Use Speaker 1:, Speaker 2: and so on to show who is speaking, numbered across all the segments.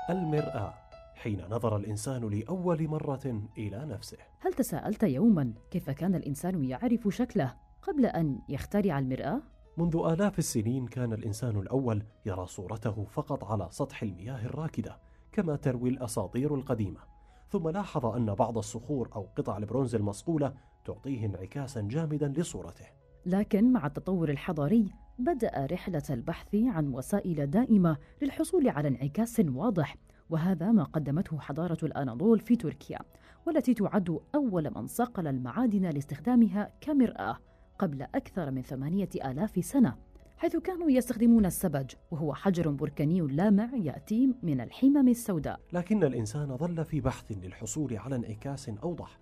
Speaker 1: المرآة، حين نظر الإنسان لأول مرة إلى نفسه.
Speaker 2: هل تساءلت يوما كيف كان الإنسان يعرف شكله قبل أن يخترع المرآة؟
Speaker 1: منذ آلاف السنين كان الإنسان الأول يرى صورته فقط على سطح المياه الراكدة كما تروي الأساطير القديمة، ثم لاحظ أن بعض الصخور أو قطع البرونز المصقولة تعطيه انعكاسا جامدا لصورته.
Speaker 2: لكن مع التطور الحضاري بدأ رحلة البحث عن وسائل دائمة للحصول على انعكاس واضح، وهذا ما قدمته حضارة الأناضول في تركيا، والتي تعد أول من صقل المعادن لاستخدامها كمرآة قبل أكثر من 8000 سنة، حيث كانوا يستخدمون السبج، وهو حجر بركاني لامع يأتي من الحمم السوداء.
Speaker 1: لكن الإنسان ظل في بحث للحصول على انعكاس أوضح،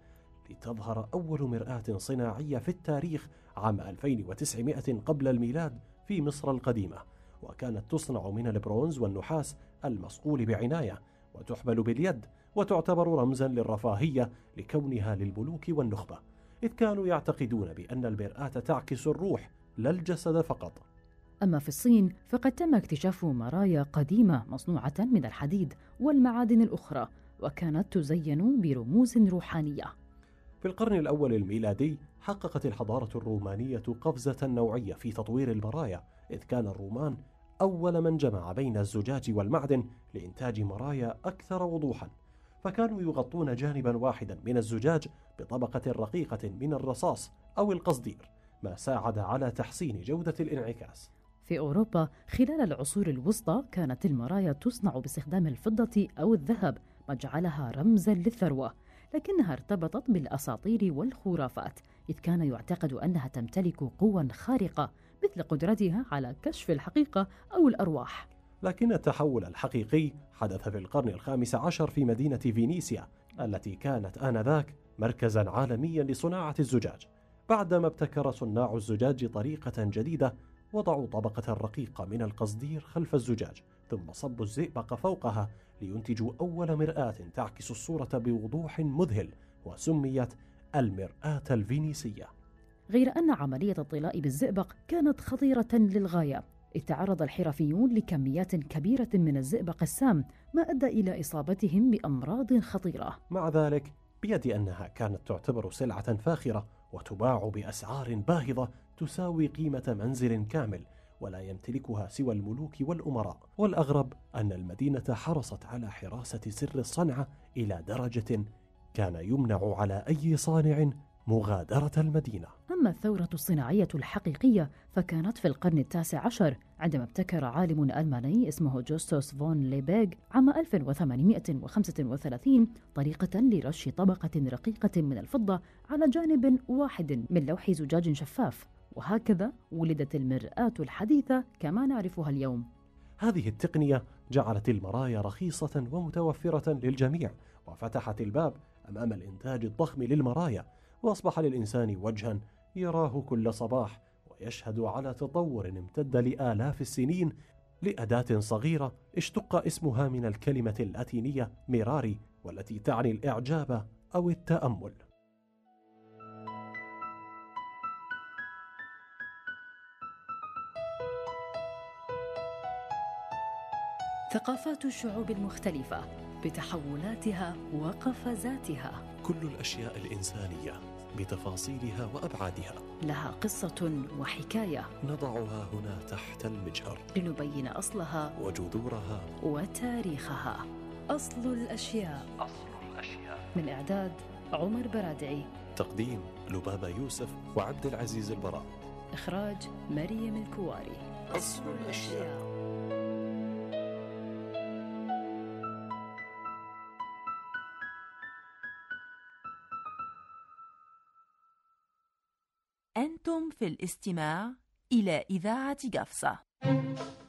Speaker 1: لتظهر أول مرآة صناعية في التاريخ عام 2900 قبل الميلاد في مصر القديمة، وكانت تصنع من البرونز والنحاس المصقول بعناية وتحمل باليد، وتعتبر رمزا للرفاهية لكونها للملوك والنخبة، إذ كانوا يعتقدون بأن المرآة تعكس الروح لا الجسد فقط.
Speaker 2: أما في الصين فقد تم اكتشاف مرايا قديمة مصنوعة من الحديد والمعادن الأخرى، وكانت تزين برموز روحانية.
Speaker 1: في القرن الأول الميلادي حققت الحضارة الرومانية قفزة نوعية في تطوير المرايا، إذ كان الرومان أول من جمع بين الزجاج والمعدن لإنتاج مرايا أكثر وضوحا، فكانوا يغطون جانبا واحدا من الزجاج بطبقة رقيقة من الرصاص أو القصدير، ما ساعد على تحسين جودة الانعكاس.
Speaker 2: في أوروبا خلال العصور الوسطى كانت المرايا تصنع باستخدام الفضة أو الذهب، ما جعلها رمزا للثروة، لكنها ارتبطت بالأساطير والخرافات، إذ كان يعتقد أنها تمتلك قوى خارقة مثل قدرتها على كشف الحقيقة أو الأرواح.
Speaker 1: لكن التحول الحقيقي حدث في القرن الخامس عشر في مدينة فينيسيا، التي كانت آنذاك مركزا عالميا لصناعة الزجاج، بعدما ابتكر صناع الزجاج طريقة جديدة، وضعوا طبقة رقيقة من القصدير خلف الزجاج، ثم صبوا الزئبق فوقها لينتجوا أول مرآة تعكس الصورة بوضوح مذهل، وسميت المرآة الفينيسية.
Speaker 2: غير أن عملية الطلاء بالزئبق كانت خطيرة للغاية، إذ تعرض الحرفيون لكميات كبيرة من الزئبق السام، ما أدى إلى إصابتهم بأمراض خطيرة.
Speaker 1: مع ذلك بيد أنها كانت تعتبر سلعة فاخرة وتباع بأسعار باهظة تساوي قيمة منزل كامل، ولا يمتلكها سوى الملوك والأمراء. والأغرب أن المدينة حرصت على حراسة سر الصنعة إلى درجة كان يمنع على أي صانع مغادرة المدينة.
Speaker 2: أما الثورة الصناعية الحقيقية فكانت في القرن التاسع عشر، عندما ابتكر عالم ألماني اسمه جوستوس فون ليبيغ عام 1835 طريقة لرش طبقة رقيقة من الفضة على جانب واحد من لوح زجاج شفاف، وهكذا ولدت المرآة الحديثة كما نعرفها اليوم.
Speaker 1: هذه التقنية جعلت المرايا رخيصة ومتوفرة للجميع، وفتحت الباب أمام الإنتاج الضخم للمرايا، وأصبح للإنسان وجها يراه كل صباح، ويشهد على تطور امتد لآلاف السنين لأداة صغيرة اشتق اسمها من الكلمة اللاتينية ميراري، والتي تعني الإعجاب أو التأمل.
Speaker 2: ثقافات الشعوب المختلفة بتحولاتها وقفزاتها،
Speaker 1: كل الأشياء الإنسانية بتفاصيلها وأبعادها
Speaker 2: لها قصة وحكاية،
Speaker 1: نضعها هنا تحت المجهر
Speaker 2: لنبين أصلها
Speaker 1: وجذورها
Speaker 2: وتاريخها. أصل الأشياء. من إعداد عمر برادعي،
Speaker 1: تقديم لبابة يوسف وعبد العزيز البراء،
Speaker 2: إخراج مريم الكواري.
Speaker 1: أصل الأشياء.
Speaker 3: أنتم في الاستماع إلى إذاعة قفصة.